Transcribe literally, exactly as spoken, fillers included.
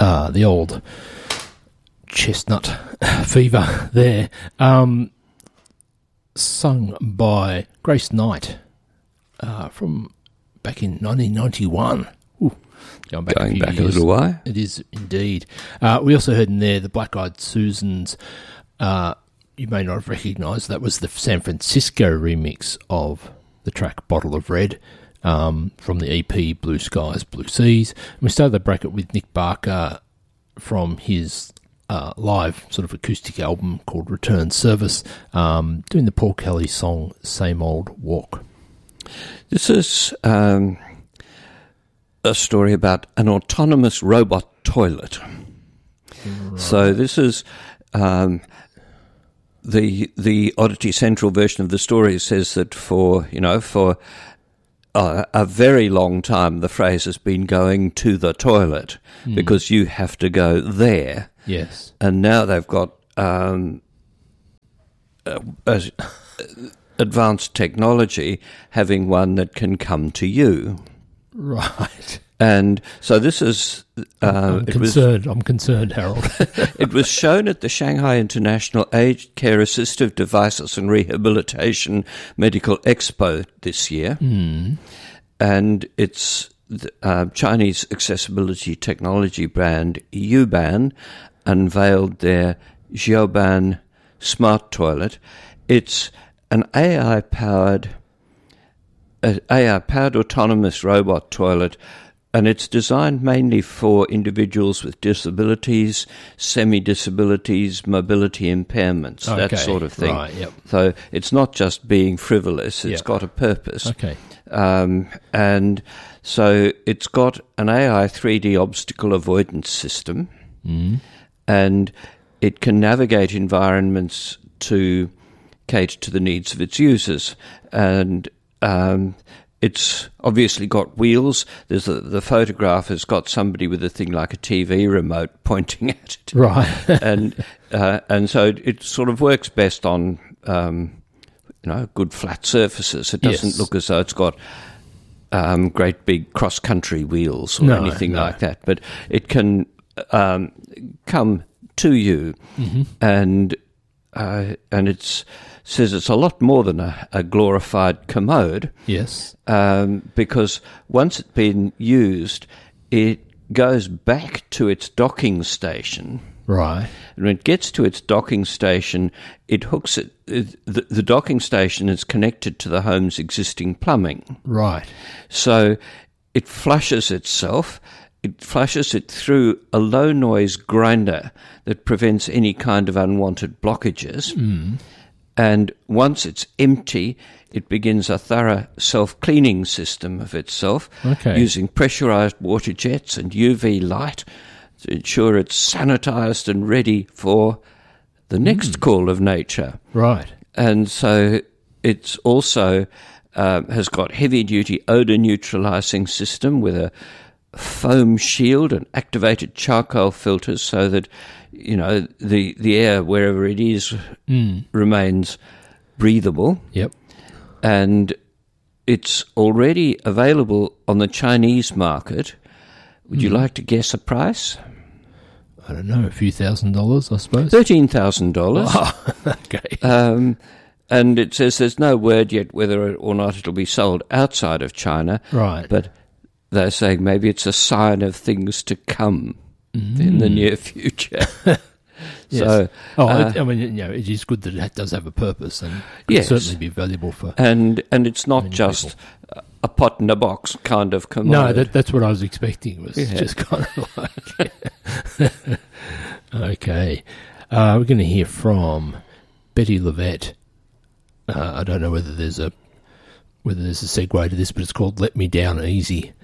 uh, the old chestnut fever there, um, sung by Grace Knight uh, from back in nineteen ninety-one. Ooh, going back, going a, few back years. a little while. It is indeed. Uh, we also heard in there the Black Eyed Susans. Uh, you may not have recognised that was the San Francisco remix of the track Bottle of Red um, from the E P Blue Skies, Blue Seas. And we started the bracket with Nick Barker from his uh, live sort of acoustic album called Return Service, um, doing the Paul Kelly song Same Old Walk. This is um, a story about an autonomous robot toilet. Right. So this is... Um, The the Oddity Central version of the story says that for, you know, for uh, a very long time the phrase has been going to the toilet mm. because you have to go there. Yes. And now they've got um, uh, uh, advanced technology having one that can come to you. Right. And so this is... Uh, I'm concerned, was, I'm concerned, Harold. It was shown at the Shanghai International Aged Care Assistive Devices and Rehabilitation Medical Expo this year. Mm. And it's the uh, Chinese accessibility technology brand Yuban unveiled their Xiaoban smart toilet. It's an A I-powered, uh, A I-powered autonomous robot toilet, and it's designed mainly for individuals with disabilities, semi-disabilities, mobility impairments, okay. that sort of thing. Right, yep. So it's not just being frivolous, it's yep. got a purpose. Okay. Um, and so it's got an A I three D obstacle avoidance system, mm. and it can navigate environments to cater to the needs of its users. And um it's obviously got wheels. There's a, the photograph has got somebody with a thing like a T V remote pointing at it. Right. and uh, and so it sort of works best on, um, you know, good flat surfaces. It doesn't yes. look as though it's got um, great big cross-country wheels or no, anything no. like that. But it can um, come to you mm-hmm. and uh, and it's... says it's a lot more than a, a glorified commode. Yes. Um, because once it's been used, it goes back to its docking station. Right. And when it gets to its docking station, it hooks it. it the, the docking station is connected to the home's existing plumbing. Right. So it flushes itself. It flushes it through a low-noise grinder that prevents any kind of unwanted blockages. Mm. And once it's empty, it begins a thorough self-cleaning system of itself, okay. using pressurized water jets and U V light to ensure it's sanitized and ready for the next mm. call of nature. Right. And so it's also uh, has got heavy-duty odor-neutralizing system with a foam shield and activated charcoal filters so that, you know, the, the air, wherever it is, mm. remains breathable. Yep. And it's already available on the Chinese market. Would mm. you like to guess a price? I don't know, a few thousand dollars, I suppose. thirteen thousand dollars. Oh, okay. Um, and it says there's no word yet whether or not it'll be sold outside of China. Right. But they're saying maybe it's a sign of things to come mm. in the near future. Yes. So, oh, uh, I mean, you know, it is good that it does have a purpose and yes. could certainly be valuable for. And and it's not just people. a pot in a box kind of commode. No, that, that's what I was expecting. It was yeah. just kind of like. Okay, uh, we're going to hear from Betty Levette. Uh, I don't know whether there's a whether there's a segue to this, but it's called "Let Me Down Easy."